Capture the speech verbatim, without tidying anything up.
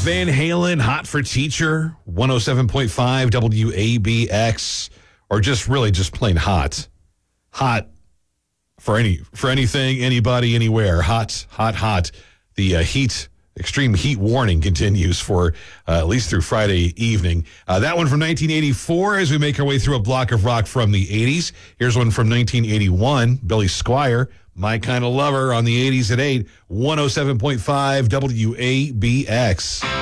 Van Halen, Hot for Teacher, one oh seven point five W A B X, or just really just plain hot. Hot for any for anything, anybody, anywhere. Hot, hot, hot. The uh, heat, extreme heat warning continues for uh, at least through Friday evening. Uh, that one from nineteen eighty-four as we make our way through a block of rock from the eighties. Here's one from nineteen eighty-one, Billy Squier, My Kind of Lover on the eighties at eight, one oh seven point five W A B X.